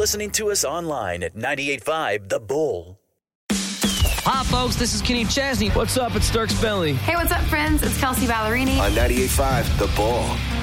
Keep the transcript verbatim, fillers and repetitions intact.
listening to us online at ninety-eight point five The Bull. Hi, folks. This is Kenny Chesney. What's up? It's Dirk Bentley. Hey, what's up, friends? It's Kelsey Ballerini. On ninety-eight point five The Bull.